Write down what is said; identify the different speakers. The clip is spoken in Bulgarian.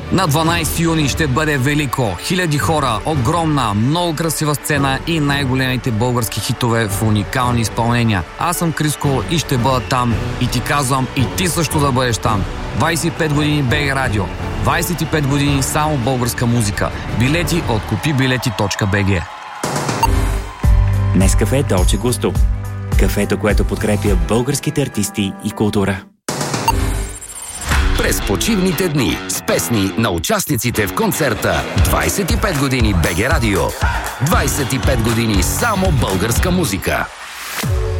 Speaker 1: На 12 юни ще бъде велико. Хиляди хора, огромна, много красива сцена и най-големите български хитове в уникални изпълнения. Аз съм Криско и ще бъда там. И ти казвам, и ти също да бъдеш там. 25 години БГ Радио. 25 години само българска музика. Билети от kupibileti.bg.
Speaker 2: Нескафе Долче Густо. Кафето, което подкрепя българските артисти и култура.
Speaker 3: През почивните дни с песни на участниците в концерта 25 години БГ Радио. 25 години само българска музика.